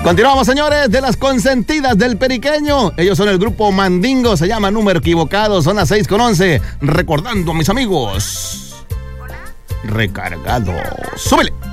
Continuamos, señores, de las consentidas del periqueño. Ellos son el grupo Mandingo, se llama Número Equivocado, son las 6:11. Recordando a mis amigos. Recargado. ¡Súbele!